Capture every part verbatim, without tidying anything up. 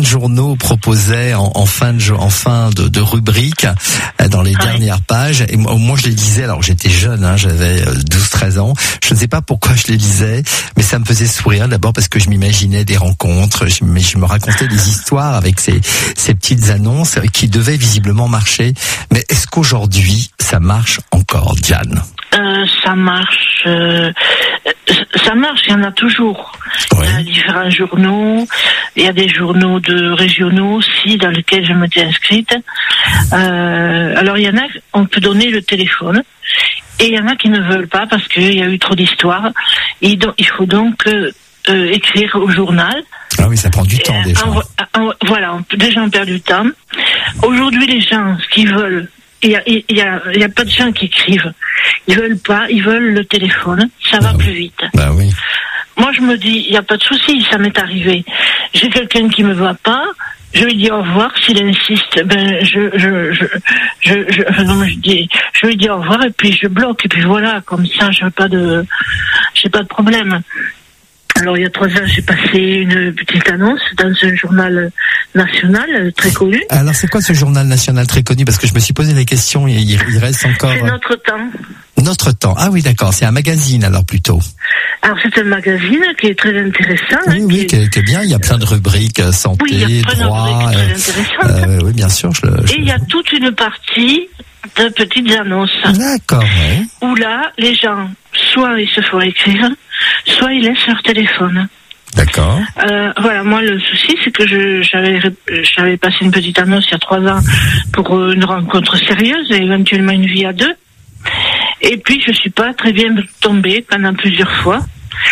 journaux proposaient en, en fin de en fin de, de rubrique dans les ouais. dernières pages. Et moi, moi, je les lisais. Alors, j'étais jeune, hein, j'avais douze treize ans. Je ne sais pas pourquoi je les lisais, mais ça me faisait sourire. D'abord parce que je m'imaginais des rencontres, je, je me racontais des histoires avec ces, ces petites annonces qui devaient visiblement marcher. Mais est-ce qu'aujourd'hui, ça marche encore, Diane ? Euh, ça marche, euh, ça marche, il y en a toujours. Ouais. Il y a différents journaux, il y a des journaux de régionaux aussi dans lesquels je m'étais inscrite. Euh, alors il y en a, on peut donner le téléphone, et il y en a qui ne veulent pas parce qu'il y a eu trop d'histoires. Et donc, il faut donc euh, euh, écrire au journal. Ah oui, ça prend du temps déjà. En, en, voilà, on, déjà on perd du temps. Aujourd'hui, les gens, ce qu'ils veulent, il y a, il y a, il y a pas de gens qui écrivent. Ils veulent pas, ils veulent le téléphone. Ça va bah plus vite. Bah oui. Moi, je me dis, il y a pas de souci, ça m'est arrivé. J'ai quelqu'un qui me voit pas, je lui dis au revoir. S'il insiste, ben je, je, je, je, je, non, je dis, je lui dis au revoir et puis je bloque et puis voilà, comme ça, j'ai pas de, j'ai pas de problème. Alors, il y a trois ans, j'ai passé une petite annonce dans un journal national très connu. Alors, c'est quoi ce journal national très connu ? Parce que je me suis posé la question, il, il reste encore... C'est Notre Temps. Notre Temps. Ah oui, d'accord. C'est un magazine, alors, plutôt. Alors, c'est un magazine qui est très intéressant. Oui, hein, oui, qui est, qui est bien. Il y a plein de rubriques, santé, oui, il y a plein droit... de rubriques très intéressantes. Euh, oui, bien sûr. Je le, je... Et il y a toute une partie de petites annonces. D'accord, oui. Où là, les gens, soit ils se font écrire, soit ils laissent leur téléphone. D'accord. Euh, voilà, moi le souci c'est que je, j'avais, j'avais passé une petite annonce il y a trois ans pour une rencontre sérieuse et éventuellement une vie à deux. Et puis je suis pas très bien tombée pendant plusieurs fois.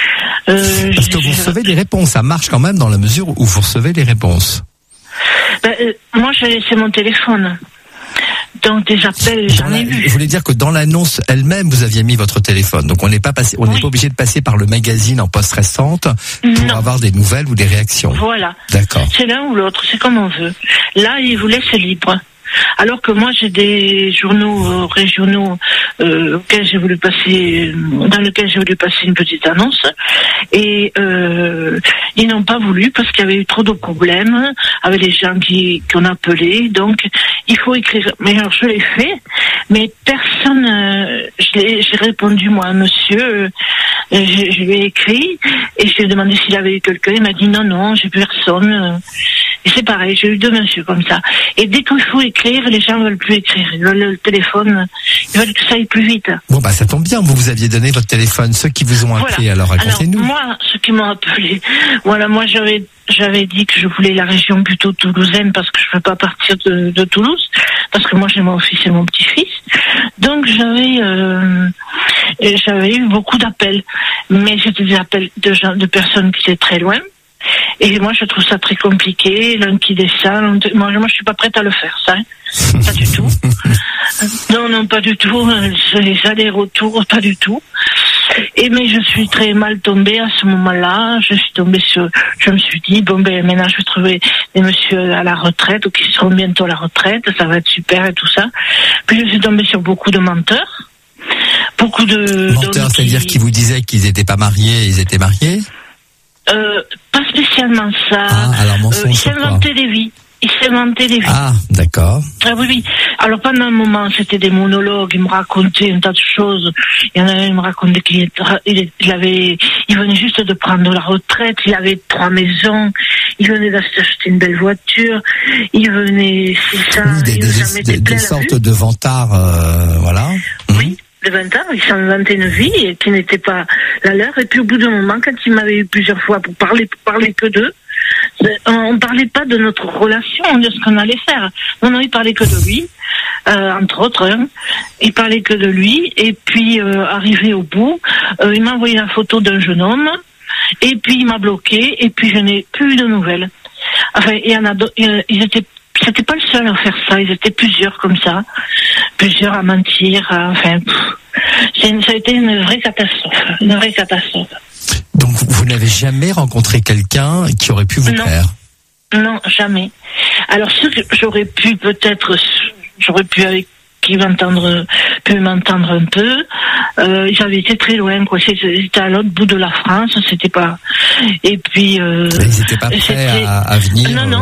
Euh, Parce que vous recevez des réponses, ça marche quand même dans la mesure où vous recevez les réponses. Ben, euh, moi j'ai laissé mon téléphone. Donc des appels, j'en ai vu. Je voulais dire que dans l'annonce elle-même, vous aviez mis votre téléphone. Donc on n'est pas passé, on n'est oui. pas obligé de passer par le magazine en poste restante pour non. avoir des nouvelles ou des réactions. Voilà. D'accord. C'est l'un ou l'autre, c'est comme on veut. Là, ils vous laissent libre. Alors que moi, j'ai des journaux euh, régionaux euh, auxquels j'ai voulu passer, dans lesquels j'ai voulu passer une petite annonce, et euh, ils n'ont pas voulu parce qu'il y avait eu trop de problèmes avec les gens qui qu'on appelait. Donc, il faut écrire. Mais alors, je l'ai fait, mais personne. Euh, je l'ai, j'ai répondu moi, monsieur. Euh, je, je lui ai écrit et je lui ai demandé s'il avait eu quelqu'un. Il m'a dit non, non, j'ai plus personne. Et c'est pareil, j'ai eu deux messieurs comme ça. Et dès qu'il faut écrire, les gens ne veulent plus écrire. Ils veulent le téléphone, ils veulent que ça aille plus vite. Bon, bah ça tombe bien, vous vous aviez donné votre téléphone. Ceux qui vous ont appelé, voilà. alors racontez-nous. Alors, moi, ceux qui m'ont appelé, voilà, moi j'avais j'avais dit que je voulais la région plutôt toulousaine parce que je ne peux pas partir de, de Toulouse, parce que moi j'ai mon fils et mon petit-fils. Donc j'avais euh, j'avais eu beaucoup d'appels. Mais c'était des appels de, gens, de personnes qui étaient très loin. Et moi, je trouve ça très compliqué. L'un qui descend, moi, moi, je suis pas prête à le faire, ça. Hein. Pas du tout. Non, non, pas du tout. Les allers-retours, pas du tout. Et mais je suis très mal tombée à ce moment-là. Je suis tombée sur. Je me suis dit bon ben maintenant je vais trouver des messieurs à la retraite ou qui seront bientôt à la retraite. Ça va être super et tout ça. Puis je suis tombée sur beaucoup de menteurs. Beaucoup de menteurs, c'est-à-dire qui... qui vous disaient qu'ils n'étaient pas mariés, ils étaient mariés. Euh, pas spécialement ça. Ah, alors mensonge, euh, il s'inventait des vies. Il s'inventait des vies. Ah, d'accord. Ah oui, oui. Alors pendant un moment, c'était des monologues. Il me racontait un tas de choses. Il y en avait un, il me racontait qu'il il, il avait, il venait juste de prendre la retraite. Il avait trois maisons. Il venait d'acheter une belle voiture. Il venait, c'est ça. Oui, des, des, des, des sortes de vantards, euh, voilà. Oui. De vingt ans, il s'inventait une vie qui n'était pas la leur. Et puis au bout d'un moment, quand il m'avait eu plusieurs fois pour parler, pour parler que d'eux, on ne parlait pas de notre relation, de ce qu'on allait faire. Non, non, il parlait que de lui, euh, entre autres. Hein. Il parlait que de lui. Et puis, euh, arrivé au bout, euh, il m'a envoyé la photo d'un jeune homme. Et puis, il m'a bloqué. Et puis, je n'ai plus eu de nouvelles. Enfin, il y en a d'autres. Ils étaient C'était pas le seul à faire ça, ils étaient plusieurs comme ça, plusieurs à mentir, à, enfin, pff, c'est une, ça a été une vraie catastrophe, une vraie catastrophe. Donc vous n'avez jamais rencontré quelqu'un qui aurait pu vous non. plaire? Non, jamais. Alors ce que j'aurais pu peut-être, j'aurais pu avec qui m'entendre, pu m'entendre un peu. Euh, j'avais été très loin, quoi. C'était à l'autre bout de la France, c'était pas. Et puis. Euh, ils n'étaient pas prêts à, à venir. Non, non.